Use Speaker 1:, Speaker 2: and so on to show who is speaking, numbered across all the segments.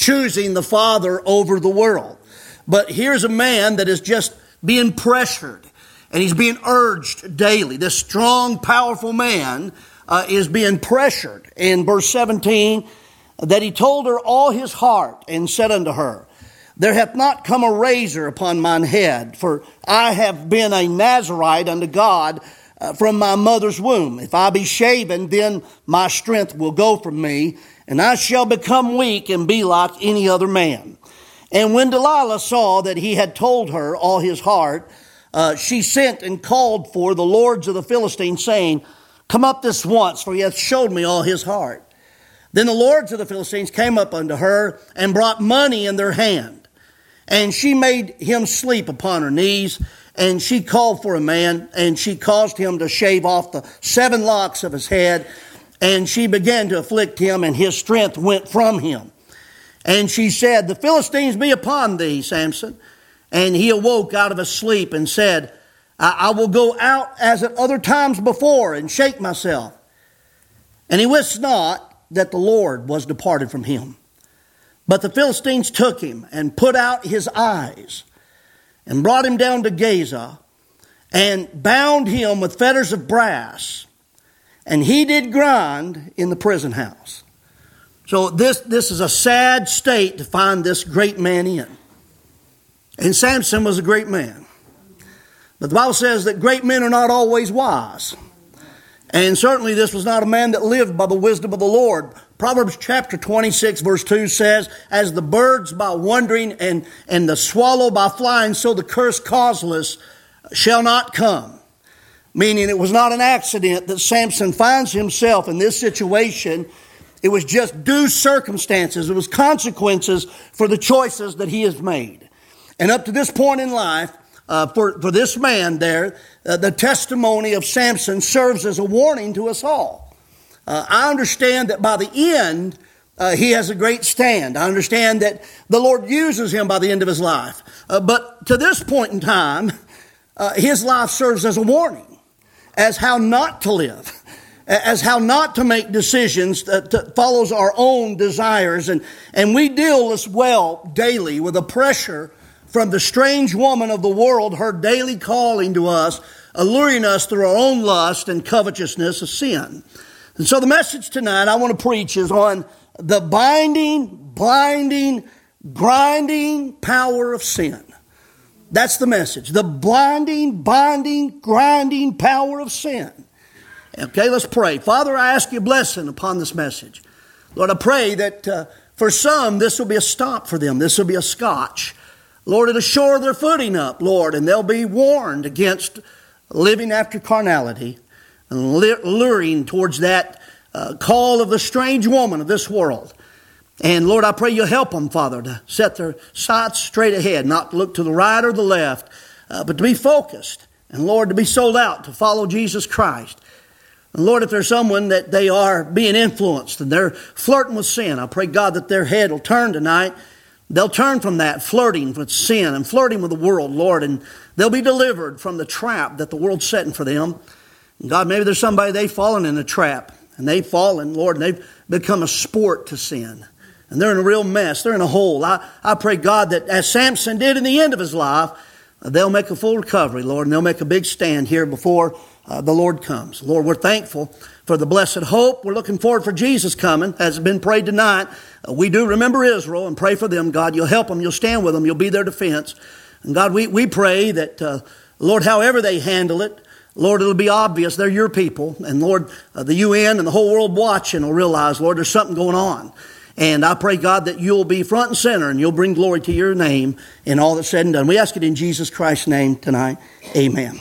Speaker 1: choosing the Father over the world. But here's a man that is just being pressured, and he's being urged daily. This strong, powerful man is being pressured. In verse 17, that he told her all his heart, and said unto her, There hath not come a razor upon mine head, for I have been a Nazarite unto God from my mother's womb. If I be shaven, then my strength will go from me, and I shall become weak and be like any other man. And when Delilah saw that he had told her all his heart, she sent and called for the lords of the Philistines, saying, Come up this once, for he hath showed me all his heart. Then the lords of the Philistines came up unto her, and brought money in their hand. And she made him sleep upon her knees, and she called for a man, and she caused him to shave off the 7 locks of his head, and she began to afflict him, and his strength went from him. And she said, The Philistines be upon thee, Samson. And he awoke out of his sleep and said, I will go out as at other times before, and shake myself. And he wist not that the Lord was departed from him. But the Philistines took him, and put out his eyes, and brought him down to Gaza, and bound him with fetters of brass, and he did grind in the prison house. So this is a sad state to find this great man in. And Samson was a great man. But the Bible says that great men are not always wise. And certainly this was not a man that lived by the wisdom of the Lord. Proverbs chapter 26 verse 2 says, As the birds by wandering and the swallow by flying, so the curse causeless shall not come. Meaning it was not an accident that Samson finds himself in this situation. It was just due circumstances. It was consequences for the choices that he has made. And up to this point in life, for this man there, the testimony of Samson serves as a warning to us all. I understand that by the end, he has a great stand. I understand that the Lord uses him by the end of his life. But to this point in time, his life serves as a warning as how not to live, as how not to make decisions that follows our own desires. And we deal as well daily with the pressure from the strange woman of the world, her daily calling to us, alluring us through our own lust and covetousness of sin. And so the message tonight I want to preach is on the binding, blinding, grinding power of sin. That's the message. The blinding, binding, grinding power of sin. Okay, let's pray. Father, I ask you a blessing upon this message. Lord, I pray that for some this will be a stop for them. This will be a scotch. Lord, it'll shore their footing up, Lord, and they'll be warned against living after carnality and luring towards that call of the strange woman of this world. And Lord, I pray you'll help them, Father, to set their sights straight ahead, not to look to the right or the left, but to be focused. And Lord, to be sold out to follow Jesus Christ. And Lord, if there's someone that they are being influenced and they're flirting with sin, I pray, God, that their head will turn tonight. They'll turn from that flirting with sin and flirting with the world, Lord, and they'll be delivered from the trap that the world's setting for them. And God, maybe there's somebody they've fallen in a trap, and they've fallen, Lord, and they've become a sport to sin. And they're in a real mess. They're in a hole. I pray, God, that as Samson did in the end of his life, they'll make a full recovery, Lord, and they'll make a big stand here before the Lord comes. Lord, we're thankful for the blessed hope. We're looking forward for Jesus coming, as has been prayed tonight. We do remember Israel and pray for them, God. You'll help them. You'll stand with them. You'll be their defense. And God, we pray that, Lord, however they handle it, Lord, it'll be obvious they're your people. And Lord, the UN and the whole world watching will realize, Lord, there's something going on. And I pray, God, that you'll be front and center and you'll bring glory to your name in all that's said and done. We ask it in Jesus Christ's name tonight. Amen.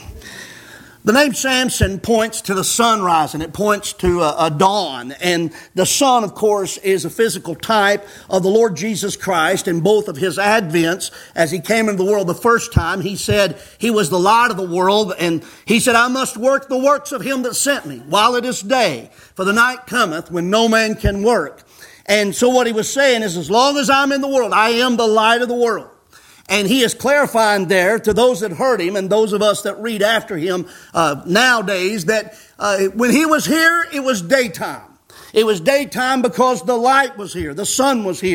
Speaker 1: The name Samson points to the sunrise, and it points to a dawn. And the sun, of course, is a physical type of the Lord Jesus Christ in both of his advents. As he came into the world the first time, he said he was the light of the world. And he said, I must work the works of him that sent me while it is day. For the night cometh when no man can work. And so what he was saying is, as long as I'm in the world, I am the light of the world. And he is clarifying there to those that heard him and those of us that read after him nowadays that when he was here, it was daytime. It was daytime because the light was here. The sun was here.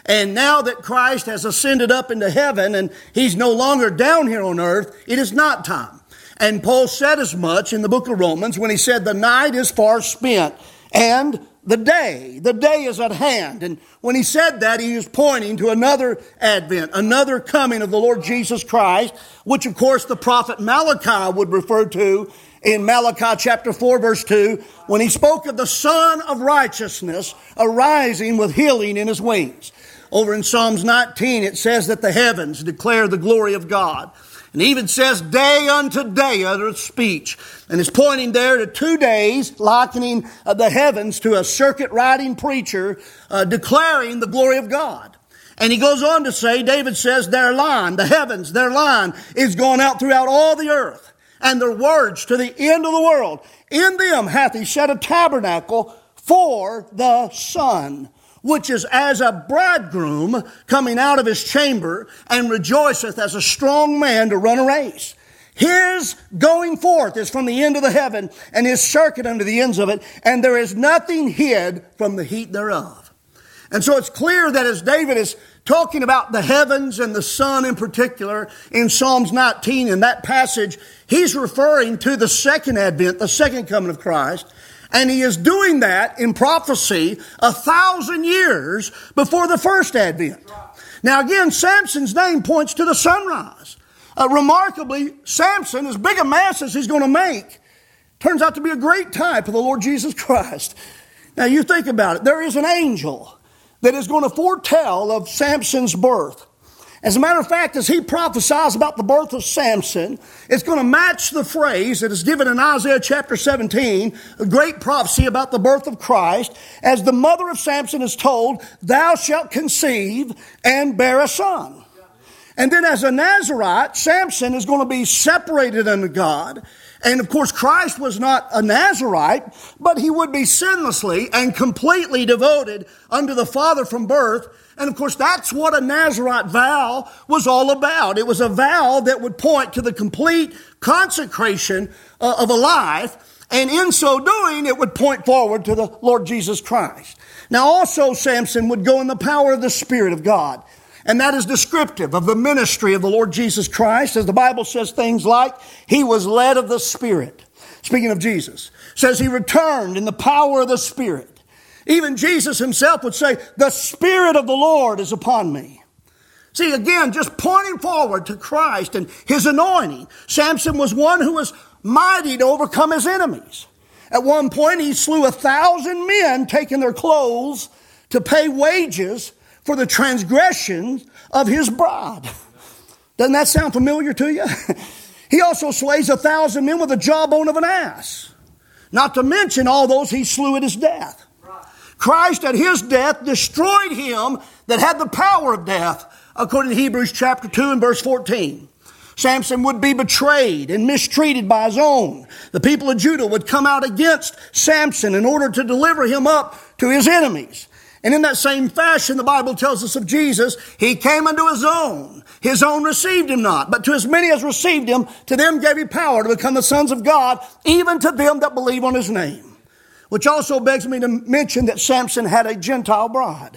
Speaker 1: And now that Christ has ascended up into heaven and he's no longer down here on earth, it is not time. And Paul said as much in the book of Romans when he said the night is far spent and the day is at hand. And when he said that, he was pointing to another advent, another coming of the Lord Jesus Christ, which of course the prophet Malachi would refer to in Malachi chapter 4 verse 2, when he spoke of the Son of Righteousness arising with healing in his wings. Over in Psalms 19 it says that the heavens declare the glory of God. And it even says, day unto day uttereth speech. And it's pointing there to 2 days, likening the heavens to a circuit riding preacher declaring the glory of God. And he goes on to say, David says, their line, the heavens, their line is gone out throughout all the earth, and their words to the end of the world. In them hath he set a tabernacle for the sun, which is as a bridegroom coming out of his chamber and rejoiceth as a strong man to run a race. His going forth is from the end of the heaven, and his circuit unto the ends of it, and there is nothing hid from the heat thereof. And so it's clear that as David is talking about the heavens and the sun in particular in Psalms 19, in that passage, he's referring to the second advent, the second coming of Christ. And he is doing that in prophecy 1,000 years before the first advent. Now again, Samson's name points to the sunrise. Remarkably, Samson, as big a mass as he's going to make, turns out to be a great type of the Lord Jesus Christ. Now you think about it. There is an angel that is going to foretell of Samson's birth. As a matter of fact, as he prophesies about the birth of Samson, it's going to match the phrase that is given in Isaiah chapter 17, a great prophecy about the birth of Christ. As the mother of Samson is told, thou shalt conceive and bear a son. And then as a Nazirite, Samson is going to be separated unto God. And of course, Christ was not a Nazirite, but he would be sinlessly and completely devoted unto the Father from birth. And of course, that's what a Nazirite vow was all about. It was a vow that would point to the complete consecration of a life. And in so doing, it would point forward to the Lord Jesus Christ. Now also, Samson would go in the power of the Spirit of God. And that is descriptive of the ministry of the Lord Jesus Christ, as the Bible says things like, he was led of the Spirit. Speaking of Jesus, says he returned in the power of the Spirit. Even Jesus himself would say, the Spirit of the Lord is upon me. See, again, just pointing forward to Christ and his anointing. Samson was one who was mighty to overcome his enemies. At one point, he slew 1,000 men, taking their clothes to pay wages for the transgression of his bride. Doesn't that sound familiar to you? He also slays 1,000 men with the jawbone of an ass. Not to mention all those he slew at his death. Christ at his death destroyed him that had the power of death, according to Hebrews chapter 2 and verse 14. Samson would be betrayed and mistreated by his own. The people of Judah would come out against Samson in order to deliver him up to his enemies. And in that same fashion, the Bible tells us of Jesus, he came unto his own. His own received him not. But to as many as received him, to them gave he power to become the sons of God, even to them that believe on his name. Which also begs me to mention that Samson had a Gentile bride.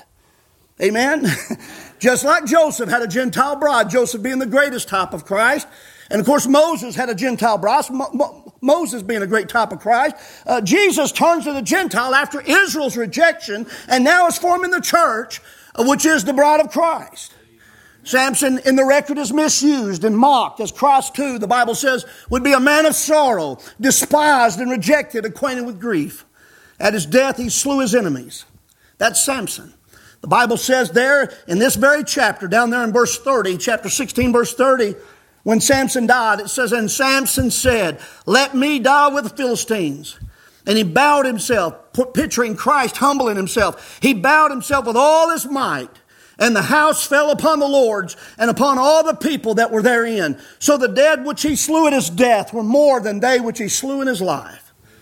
Speaker 1: Amen? Just like Joseph had a Gentile bride, Joseph being the greatest type of Christ. And of course, Moses had a Gentile bride, Moses being a great type of Christ. Jesus turns to the Gentile after Israel's rejection and now is forming the church, which is the bride of Christ. Samson in the record is misused and mocked, as Christ too, the Bible says, would be a man of sorrow, despised and rejected, acquainted with grief. At his death, he slew his enemies. That's Samson. The Bible says there in this very chapter, down there in verse 30, chapter 16, verse 30, when Samson died, it says, and Samson said, let me die with the Philistines. And he bowed himself, picturing Christ humbling himself. He bowed himself with all his might. And the house fell upon the lords and upon all the people that were therein. So the dead which he slew at his death were more than they which he slew in his life.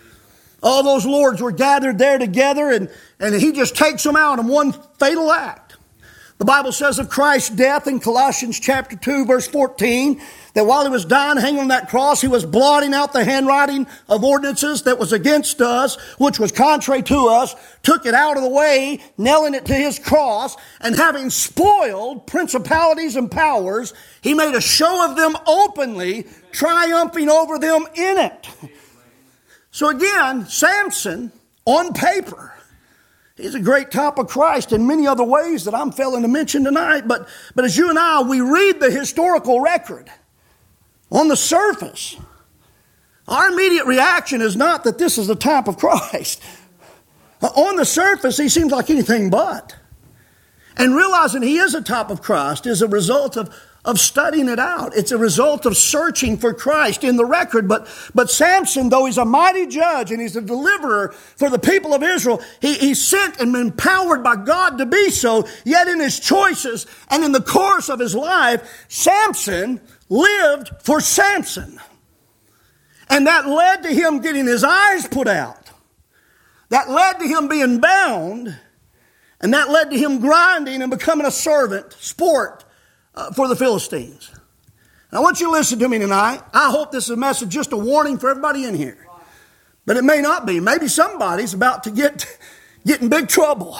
Speaker 1: All those lords were gathered there together, and he just takes them out in one fatal act. The Bible says of Christ's death in Colossians chapter 2, verse 14, that while he was dying, hanging on that cross, he was blotting out the handwriting of ordinances that was against us, which was contrary to us, took it out of the way, nailing it to his cross, and having spoiled principalities and powers, he made a show of them openly, triumphing over them in it. So again, Samson, on paper, he's a great type of Christ in many other ways that I'm failing to mention tonight. But as you and I, we read the historical record on the surface, our immediate reaction is not that this is the type of Christ. On the surface, he seems like anything but. And realizing he is a type of Christ is a result of studying it out. It's a result of searching for Christ in the record. But Samson, though he's a mighty judge and he's a deliverer for the people of Israel, he's sent and empowered by God to be so. Yet in his choices and in the course of his life, Samson lived for Samson. And that led to him getting his eyes put out. That led to him being bound. And that led to him grinding and becoming a servant, sport, for the Philistines. And I want you to listen to me tonight. I hope this is a message, just a warning for everybody in here. But it may not be. Maybe somebody's about to get in big trouble.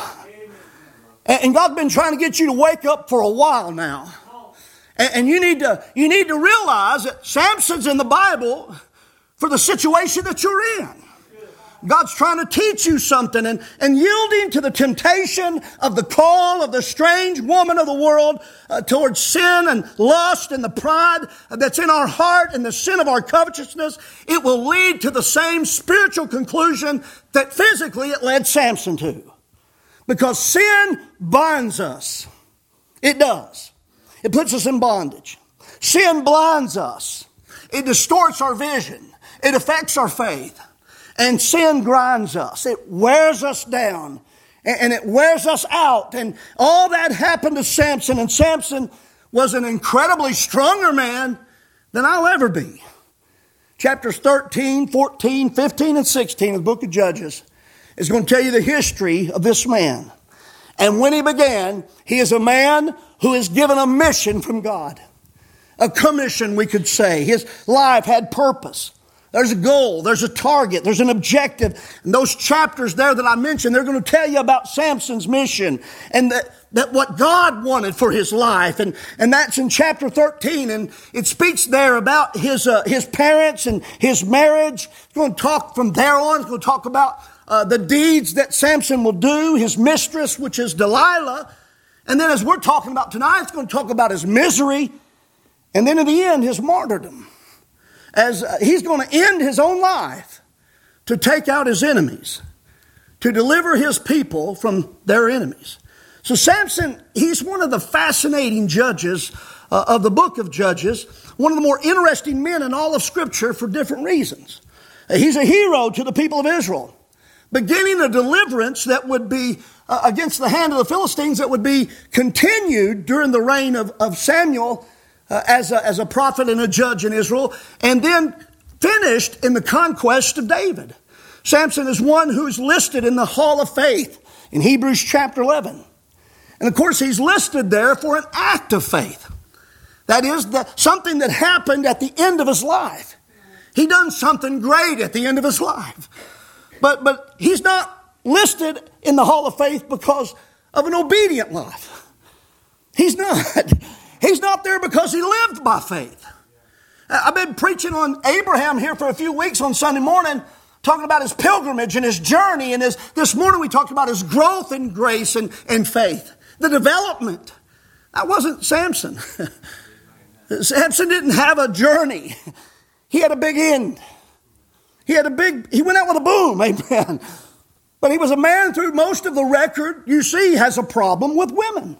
Speaker 1: And God's been trying to get you to wake up for a while now. And you need to realize that Samson's in the Bible for the situation that you're in. God's trying to teach you something, and yielding to the temptation of the call of the strange woman of the world towards sin and lust and the pride that's in our heart and the sin of our covetousness, it will lead to the same spiritual conclusion that physically it led Samson to. Because sin binds us. It does. It puts us in bondage. Sin blinds us. It distorts our vision. It affects our faith. And sin grinds us. It wears us down. And it wears us out. And all that happened to Samson. And Samson was an incredibly stronger man than I'll ever be. Chapters 13, 14, 15, and 16 of the book of Judges is going to tell you the history of this man. And when he began, he is a man who is given a mission from God. A commission, we could say. His life had purpose. There's a goal, there's a target, there's an objective. And those chapters there that I mentioned, they're going to tell you about Samson's mission and that what God wanted for his life. And that's in chapter 13. And it speaks there about his parents and his marriage. It's going to talk from there on. It's going to talk about the deeds that Samson will do, his mistress, which is Delilah. And then as we're talking about tonight, it's going to talk about his misery. And then in the end, his martyrdom. As he's going to end his own life to take out his enemies, to deliver his people from their enemies. So Samson, he's one of the fascinating judges of the book of Judges, one of the more interesting men in all of Scripture for different reasons. He's a hero to the people of Israel, beginning a deliverance that would be against the hand of the Philistines that would be continued during the reign of Samuel as a prophet and a judge in Israel, and then finished in the conquest of David. Samson is one who's listed in the Hall of Faith in Hebrews chapter 11. And of course, he's listed there for an act of faith. That is, something that happened at the end of his life. He done something great at the end of his life. But he's not listed in the Hall of Faith because of an obedient life. He's not. He's not there because he lived by faith. I've been preaching on Abraham here for a few weeks on Sunday morning, talking about his pilgrimage and his journey. And this morning we talked about his growth in grace and faith. The development. That wasn't Samson. Samson didn't have a journey. He had a big end. He went out with a boom, amen. But he was a man through most of the record, you see, has a problem with women.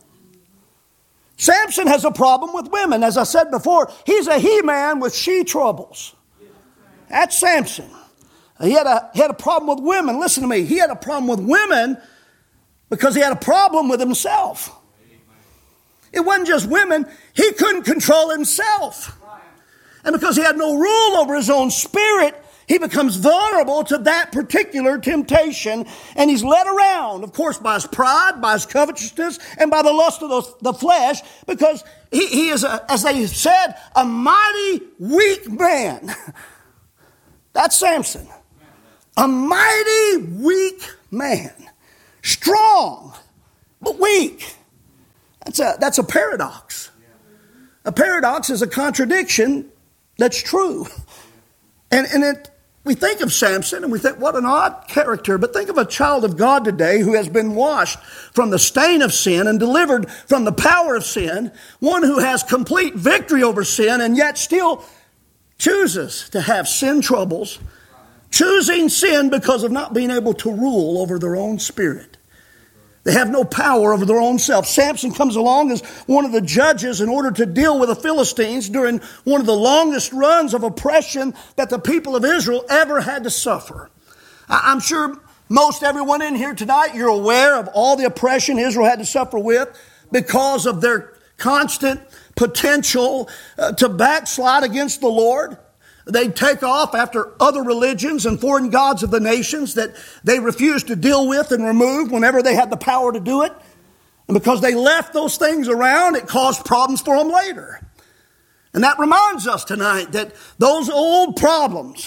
Speaker 1: Samson has a problem with women. As I said before, he's a he-man with she troubles. That's Samson. He had a problem with women. Listen to me. He had a problem with women because he had a problem with himself. It wasn't just women. He couldn't control himself. And because he had no rule over his own spirit, He becomes vulnerable to that particular temptation, and he's led around, of course, by his pride, by his covetousness, and by the lust of the flesh, because he is, as they said, a mighty weak man. That's Samson. A mighty weak man. Strong, but weak. That's a paradox. A paradox is a contradiction that's true. And we think of Samson and we think, what an odd character. But think of a child of God today who has been washed from the stain of sin and delivered from the power of sin. One who has complete victory over sin and yet still chooses to have sin troubles. Choosing sin because of not being able to rule over their own spirit. They have no power over their own self. Samson comes along as one of the judges in order to deal with the Philistines during one of the longest runs of oppression that the people of Israel ever had to suffer. I'm sure most everyone in here tonight, you're aware of all the oppression Israel had to suffer with because of their constant potential to backslide against the Lord. They'd take off after other religions and foreign gods of the nations that they refused to deal with and remove whenever they had the power to do it. And because they left those things around, it caused problems for them later. And that reminds us tonight that those old problems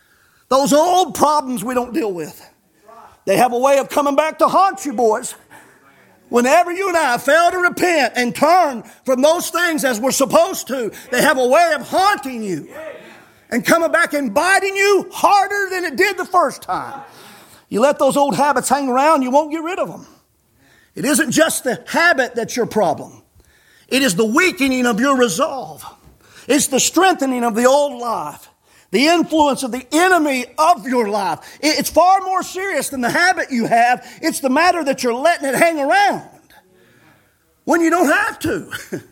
Speaker 1: we don't deal with. They have a way of coming back to haunt you, boys. Whenever you and I fail to repent and turn from those things as we're supposed to, they have a way of haunting you. And coming back and biting you harder than it did the first time. You let those old habits hang around, you won't get rid of them. It isn't just the habit that's your problem. It is the weakening of your resolve. It's the strengthening of the old life. The influence of the enemy of your life. It's far more serious than the habit you have. It's the matter that you're letting it hang around when you don't have to.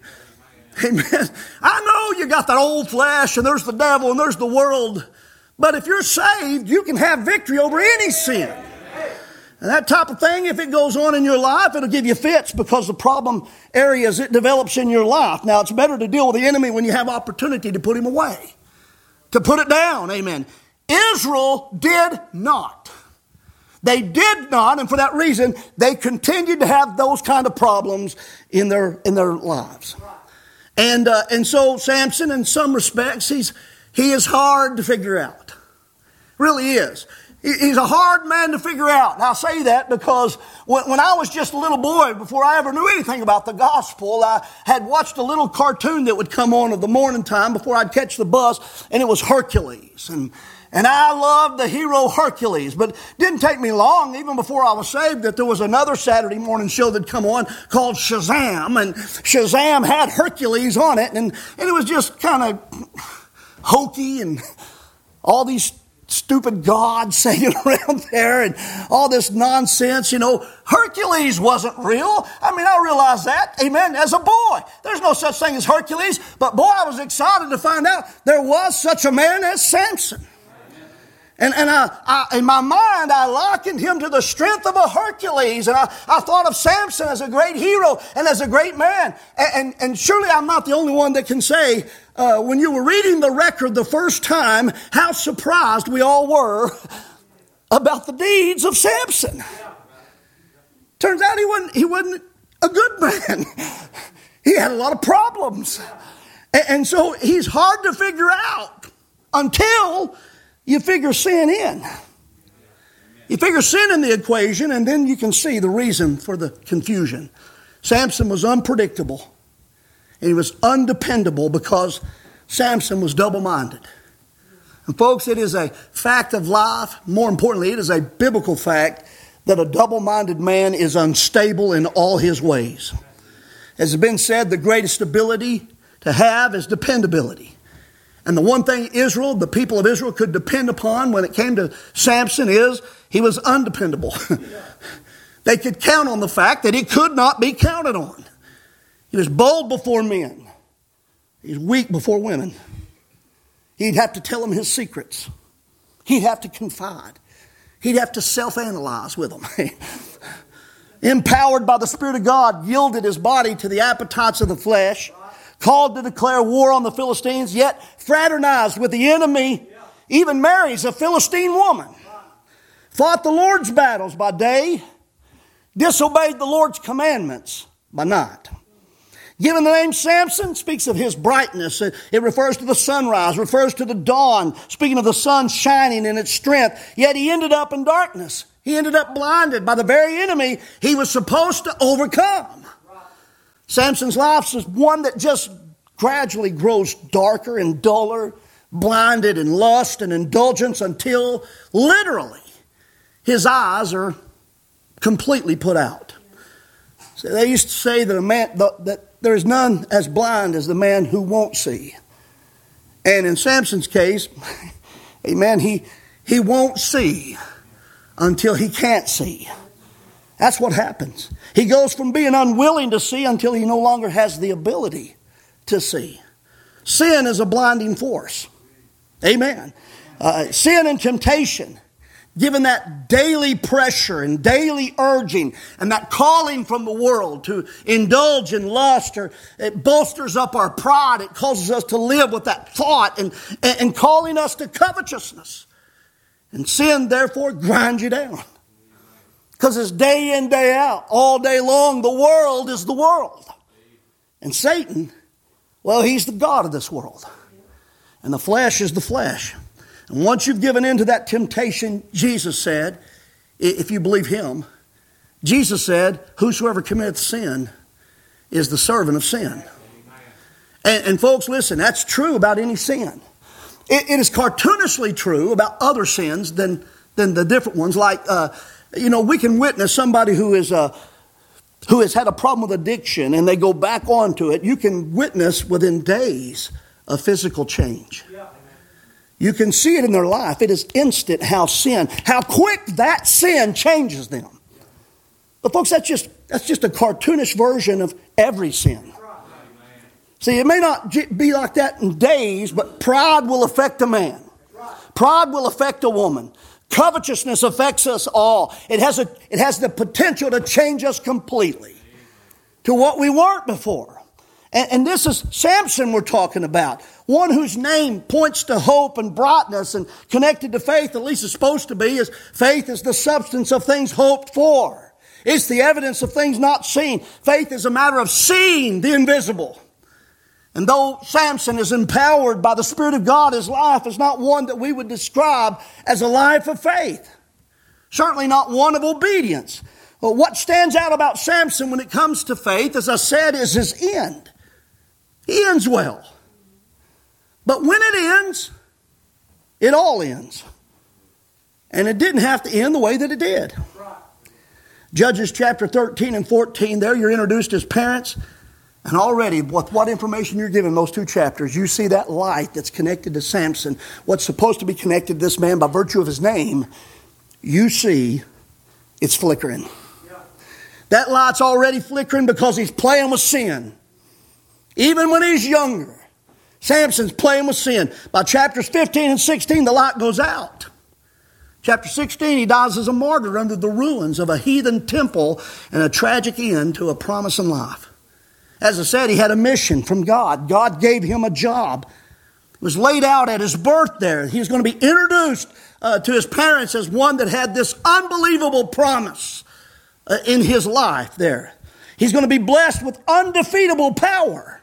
Speaker 1: Amen. I know you got that old flesh and there's the devil and there's the world. But if you're saved, you can have victory over any sin. And that type of thing, if it goes on in your life, it'll give you fits because the problem areas it develops in your life. Now, it's better to deal with the enemy when you have opportunity to put him away. To put it down. Amen. Israel did not. They did not, and for that reason, they continued to have those kind of problems in their lives. And so Samson, in some respects, he is hard to figure out. Really is. He's a hard man to figure out. And I say that because when I was just a little boy, before I ever knew anything about the gospel, I had watched a little cartoon that would come on at the morning time before I'd catch the bus, and it was Hercules. And I loved the hero Hercules, but it didn't take me long, even before I was saved, that there was another Saturday morning show that come on called Shazam, and Shazam had Hercules on it, and it was just kind of hokey and all these stupid gods singing around there and all this nonsense. You know, Hercules wasn't real. I mean, I realized that, amen, as a boy. There's no such thing as Hercules, but boy, I was excited to find out there was such a man as Samson. And I, in my mind, I likened him to the strength of a Hercules. And I thought of Samson as a great hero and as a great man. And surely I'm not the only one that can say, when you were reading the record the first time, how surprised we all were about the deeds of Samson. Turns out he wasn't a good man. He had a lot of problems. And so he's hard to figure out until you figure sin in. You figure sin in the equation, and then you can see the reason for the confusion. Samson was unpredictable, and he was undependable because Samson was double-minded. And folks, it is a fact of life. More importantly, it is a biblical fact that a double-minded man is unstable in all his ways. As has been said, the greatest ability to have is dependability. And the one thing Israel, the people of Israel, could depend upon when it came to Samson is he was undependable. They could count on the fact that he could not be counted on. He was bold before men. He's weak before women. He'd have to tell them his secrets. He'd have to confide. He'd have to self-analyze with them. Empowered by the Spirit of God, yielded his body to the appetites of the flesh, called to declare war on the Philistines, yet fraternized with the enemy even marries a Philistine woman. Fought the Lord's battles by day, disobeyed the Lord's commandments by night. Given the name Samson, speaks of his brightness. It refers to the sunrise, refers to the dawn, speaking of the sun shining in its strength. Yet he ended up in darkness. He ended up blinded by the very enemy he was supposed to overcome. Samson's life is one that just gradually grows darker and duller, blinded in lust and indulgence until literally his eyes are completely put out. So they used to say that there is none as blind as the man who won't see. And in Samson's case, amen, he won't see until he can't see. That's what happens. He goes from being unwilling to see until he no longer has the ability to see. Sin is a blinding force. Amen. Sin and temptation, given that daily pressure and daily urging and that calling from the world to indulge in lust, or it bolsters up our pride. It causes us to live with that thought and calling us to covetousness. And sin, therefore, grinds you down. Because it's day in, day out, all day long, the world is the world. And Satan, well, he's the god of this world. And the flesh is the flesh. And once you've given in to that temptation, Jesus said, if you believe him, Jesus said, whosoever committeth sin is the servant of sin. And folks, listen, that's true about any sin. It is cartoonishly true about other sins than the different ones. Like, we can witness somebody who has had a problem with addiction and they go back onto it. You can witness within days a physical change. You can see it in their life. It is instant how quick that sin changes them. But folks, that's just a cartoonish version of every sin. See, it may not be like that in days, but pride will affect a man. Pride will affect a woman. Covetousness affects us all. It has the potential to change us completely to what we weren't before. And this is Samson we're talking about. One whose name points to hope and brightness and connected to faith, at least it's supposed to be, is faith is the substance of things hoped for. It's the evidence of things not seen. Faith is a matter of seeing the invisible. And though Samson is empowered by the Spirit of God, his life is not one that we would describe as a life of faith. Certainly not one of obedience. But what stands out about Samson when it comes to faith, as I said, is his end. He ends well. But when it ends, it all ends. And it didn't have to end the way that it did. Judges chapter 13 and 14, there you're introduced as parents. And already, with what information you're given in those two chapters, you see that light that's connected to Samson, what's supposed to be connected to this man by virtue of his name, you see it's flickering. Yeah. That light's already flickering because he's playing with sin. Even when he's younger, Samson's playing with sin. By chapters 15 and 16, the light goes out. Chapter 16, he dies as a martyr under the ruins of a heathen temple and a tragic end to a promising life. As I said, he had a mission from God. God gave him a job. It was laid out at his birth there. He was going to be introduced to his parents as one that had this unbelievable promise in his life there. He's going to be blessed with undefeatable power.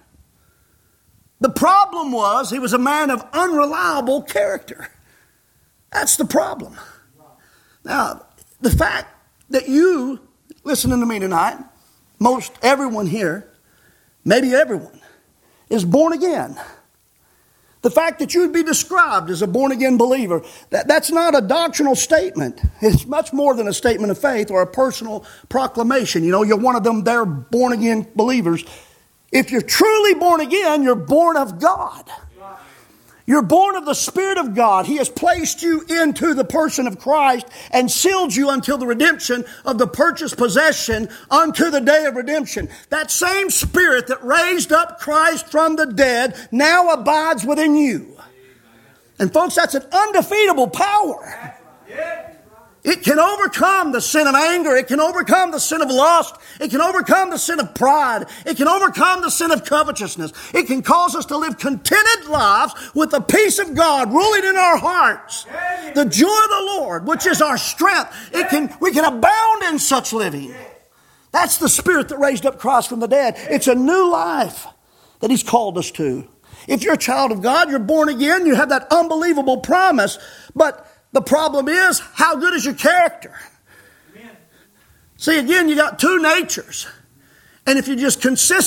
Speaker 1: The problem was he was a man of unreliable character. That's the problem. Now, the fact that you, listening to me tonight, most everyone here, maybe everyone, is born again. The fact that you'd be described as a born-again believer, that's not a doctrinal statement. It's much more than a statement of faith or a personal proclamation. You know, you're one of them there born-again believers. If you're truly born again, you're born of God. You're born of the Spirit of God. He has placed you into the person of Christ and sealed you until the redemption of the purchased possession unto the day of redemption. That same Spirit that raised up Christ from the dead now abides within you. And folks, that's an undefeatable power. It can overcome the sin of anger. It can overcome the sin of lust. It can overcome the sin of pride. It can overcome the sin of covetousness. It can cause us to live contented lives with the peace of God ruling in our hearts. The joy of the Lord, which is our strength. We can abound in such living. That's the Spirit that raised up Christ from the dead. It's a new life that He's called us to. If you're a child of God, you're born again, you have that unbelievable promise, but the problem is, how good is your character? Amen. See, again, you got two natures. And if you just consistently